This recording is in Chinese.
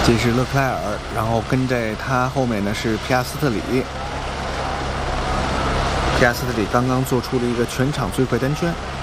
这是勒克莱尔，然后跟在他后面呢是皮亚斯特里。皮亚斯特里刚刚做出了一个全场最快单圈。